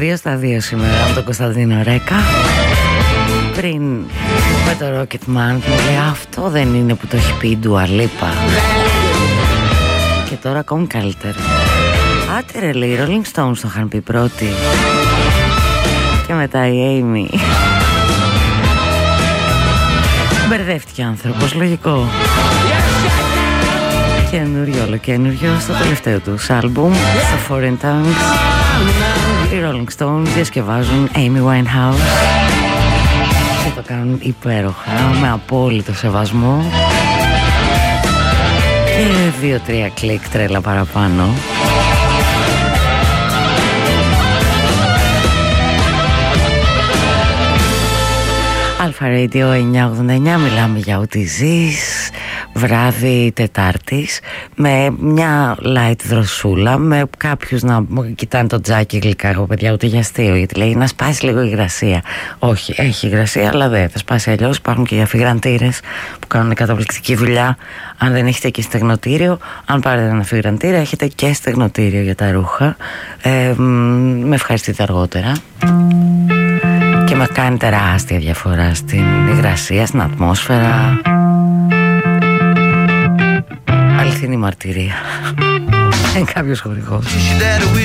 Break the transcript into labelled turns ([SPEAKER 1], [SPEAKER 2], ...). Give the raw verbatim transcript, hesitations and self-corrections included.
[SPEAKER 1] δύο στα δύο σήμερα με τον Κωνσταντίνο Ρέκα. Πριν με το Rocketman που μου λέει αυτό δεν είναι που το έχει πει η Dua Lipa. Και τώρα ακόμη καλύτερο. Άτε ρε, λέει, οι Rolling Stones το είχαν πει πρώτοι. Και μετά η Amy. Μπερδεύτηκε άνθρωπος, λογικό. Καινούριο, όλο καινούριο στο τελευταίο τους άλμπουμ, στο Foreign Tongues. Οι Rolling Stones διασκευάζουν Amy Winehouse και το κάνουν υπέροχα, με απόλυτο σεβασμό. Και δύο-τρία κλικ τρέλα παραπάνω. Αλφα Radio εννιακόσια ογδόντα εννιά, μιλάμε για ό,τι ζεις. Βράδυ Τετάρτης, με μια light δροσούλα, με κάποιους να κοιτάνε το τζάκι γλυκά. Εγώ παιδιά ούτε για αστείο, γιατί λέει να σπάσει λίγο η υγρασία. Όχι, έχει υγρασία, αλλά δεν θα σπάσει αλλιώς. Υπάρχουν και οι αφιγραντήρες που κάνουν καταπληκτική δουλειά. Αν δεν έχετε και στεγνοτήριο, αν πάρετε ένα αφιγραντήρα, έχετε και στεγνοτήριο για τα ρούχα. ε, Με ευχαριστείτε αργότερα. Και με κάνει τεράστια διαφορά στην υγρασία, στην ατμόσφαιρα. Αληθινή μαρτυρία. Είναι κάποιος χορηγός.